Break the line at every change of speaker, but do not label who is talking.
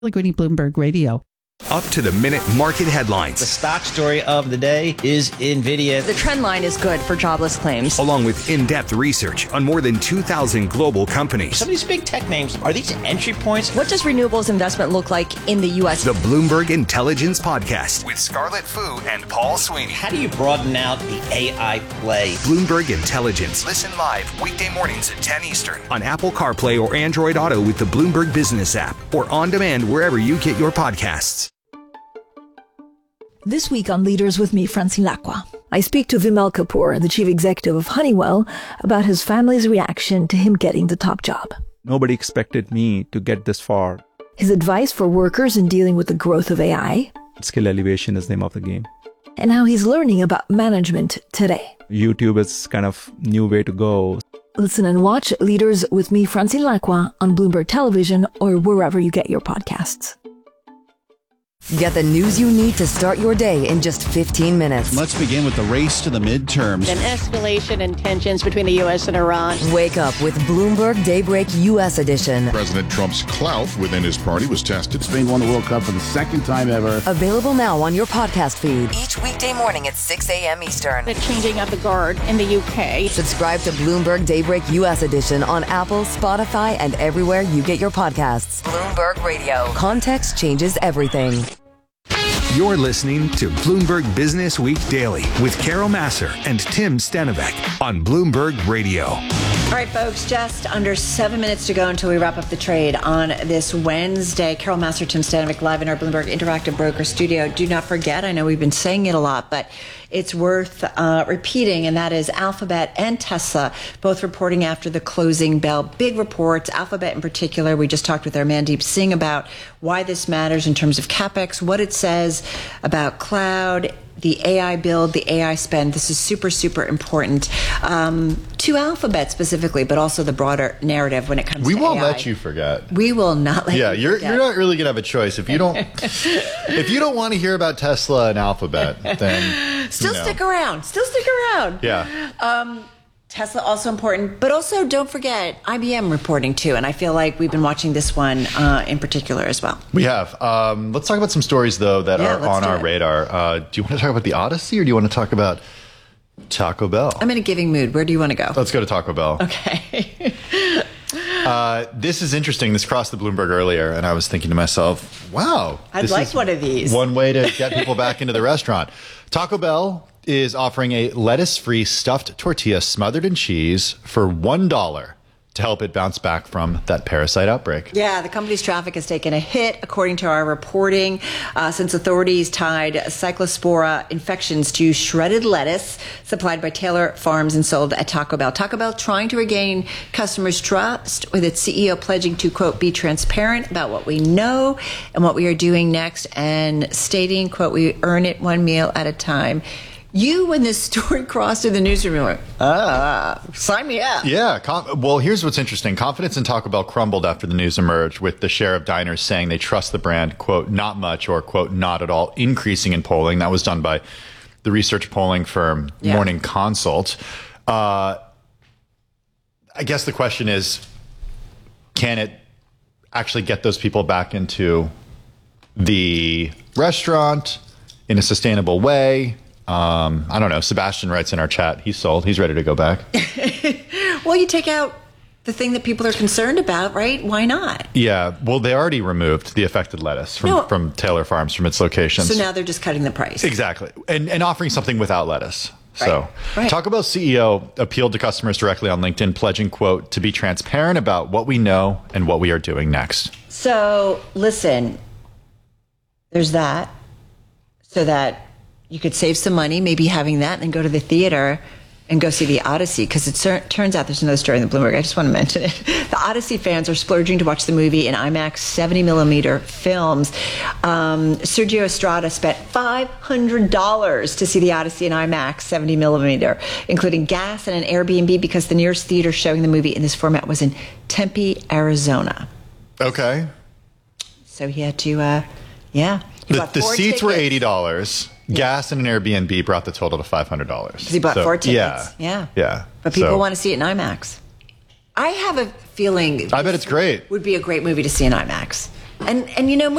Greeny Bloomberg Radio.
Up-to-the-minute market headlines.
The stock story of the day is NVIDIA.
The trend line is good for jobless claims.
Along with in-depth research on more than 2,000 global companies.
Some of these big tech names, are these entry points?
What does renewables investment look like in the U.S.?
The Bloomberg Intelligence Podcast with Scarlett Fu and Paul Sweeney.
How do you broaden out the AI play?
Bloomberg Intelligence. Listen live weekday mornings at 10 Eastern on Apple CarPlay or Android Auto with the Bloomberg Business app or on demand wherever you get your podcasts.
This week on Leaders with me, Francine Lacqua, I speak to Vimal Kapoor, the chief executive of Honeywell, about his family's reaction to him getting the top job.
Nobody expected me to get this far.
His advice for workers in dealing with the growth of AI.
Skill elevation is the name of the game.
And how he's learning about management today.
YouTube is kind of new way to go.
Listen and watch Leaders with me, Francine Lacqua, on Bloomberg Television or wherever you get your podcasts.
Get the news you need to start your day in just 15 minutes.
Let's begin with the race to the midterms.
An escalation in tensions between the U.S. and Iran.
Wake up with Bloomberg Daybreak U.S. edition.
President Trump's clout within his party was tested.
Spain won the World Cup for the second time ever.
Available now on your podcast feed. Each weekday morning at 6 a.m. Eastern.
The changing of the guard in the U.K.
Subscribe to Bloomberg Daybreak U.S. edition on Apple, Spotify, and everywhere you get your podcasts. Bloomberg Radio. Context changes everything.
You're listening to Bloomberg Business Week Daily with Carol Massar and Tim Stenovec on Bloomberg Radio.
All right, folks, just under 7 minutes to go until we wrap up the trade on this Wednesday. Carol Massar, Tim Stenovec, live in our Bloomberg Interactive Broker studio. Do not forget, I know we've been saying it a lot, but it's worth repeating, and that is Alphabet and Tesla both reporting after the closing bell. Big reports, Alphabet in particular. We just talked with our Mandeep Singh about why this matters in terms of CapEx, what it says about cloud, the AI build, the AI spend. This is super, super important to Alphabet specifically, but also the broader narrative when it comes to AI.
We won't let you forget.
We will not let you forget.
Yeah, you're not really going to have a choice. If you don't if you don't want to hear about Tesla and Alphabet, then
Still stick around.
Yeah.
Tesla also important, but also don't forget IBM reporting too. And I feel like we've been watching this one in particular as well.
We have. Let's talk about some stories, though, that are on our radar. Do you want to talk about the Odyssey or do you want to talk about Taco Bell?
I'm in a giving mood. Where do you want to go?
Let's go to Taco Bell.
Okay.
This is interesting. This crossed the Bloomberg earlier, and I was thinking to myself, wow.
I'd like one of these.
One way to get people back into the restaurant. Taco Bell is offering a lettuce-free stuffed tortilla smothered in cheese for $1 to help it bounce back from that parasite outbreak.
Yeah, the company's traffic has taken a hit, according to our reporting, since authorities tied Cyclospora infections to shredded lettuce supplied by Taylor Farms and sold at Taco Bell. Taco Bell trying to regain customers' trust, with its CEO pledging to, quote, be transparent about what we know and what we are doing next, and stating, quote, we earn it one meal at a time. You, when this story crossed in the newsroom, you went, sign me up.
Yeah. Well, here's what's interesting. Confidence in Taco Bell crumbled after the news emerged, with the share of diners saying they trust the brand, quote, not much, or, quote, not at all, increasing in polling. That was done by the research polling firm Morning Consult. I guess the question is, can it actually get those people back into the restaurant in a sustainable way? I don't know. Sebastian writes in our chat, he's sold. He's ready to go back.
Well, you take out the thing that people are concerned about, right? Why not?
Yeah. Well, they already removed the affected lettuce from Taylor Farms from its locations.
So now they're just cutting the price.
Exactly. And offering something without lettuce.
Right.
So
right.
Taco Bell's CEO appealed to customers directly on LinkedIn, pledging, quote, to be transparent about what we know and what we are doing next.
So listen, there's that, so that you could save some money, maybe having that, and then go to the theater and go see the Odyssey, because it turns out there's another story in the Bloomberg. I just want to mention it. The Odyssey fans are splurging to watch the movie in IMAX 70mm films. Sergio Estrada spent $500 to see the Odyssey in IMAX 70mm, including gas and an Airbnb, because the nearest theater showing the movie in this format was in Tempe, Arizona.
Okay.
So he had to,
The seats were $80. Gas and an Airbnb brought the total to $500.
Because he bought 4 tickets.
Yeah.
But people want to see it in IMAX. I have a feeling.
I bet it's great.
Would be a great movie to see in IMAX. And you know,